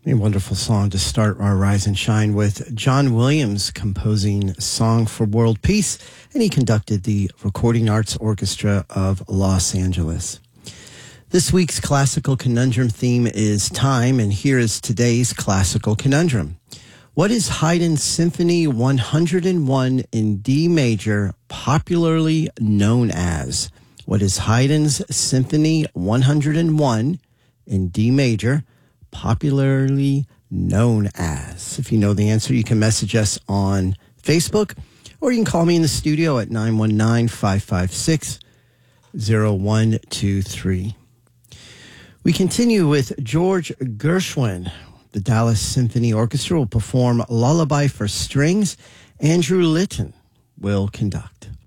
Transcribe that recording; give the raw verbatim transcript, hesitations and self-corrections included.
A wonderful song to start our Rise and Shine with. John Williams composing Song for World Peace, and he conducted the Recording Arts Orchestra of Los Angeles. This week's classical conundrum theme is time, and here is today's classical conundrum. What is Haydn's Symphony one hundred one in D major popularly known as? What is Haydn's Symphony one hundred one in D major popularly known as? If you know the answer, you can message us on Facebook, or you can call me in the studio at nine one nine, five five six, zero one two three. We continue with George Gershwin. The Dallas Symphony Orchestra will perform Lullaby for Strings. Andrew Litton will conduct.